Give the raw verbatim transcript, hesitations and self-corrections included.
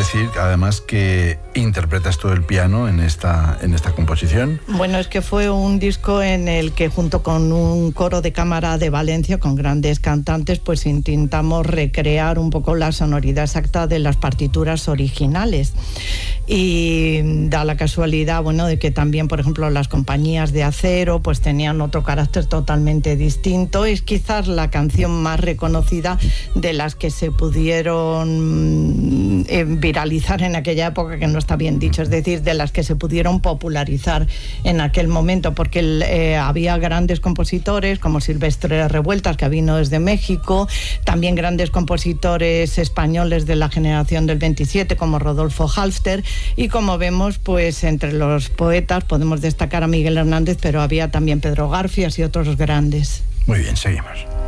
decir, además, que interpretas todo el piano en esta, en esta composición. Bueno, es que fue un disco en el que junto con un coro de cámara de Valencia, con grandes cantantes, pues intentamos recrear un poco la sonoridad exacta de las partituras originales. Y da la casualidad, bueno, de que también, por ejemplo, las compañías de acero pues tenían otro carácter totalmente distinto. Es quizás la canción más reconocida de las que se pudieron eh, viralizar en aquella época, que no está bien dicho, es decir, de las que se pudieron popularizar en aquel momento, porque eh, había grandes compositores como Silvestre Revueltas, que vino desde México, también grandes compositores españoles de la generación del veintisiete como Rodolfo Halfter, y como vemos, pues entre los poetas podemos destacar a Miguel Hernández, pero había también Pedro Garfias y otros grandes. Muy bien, seguimos.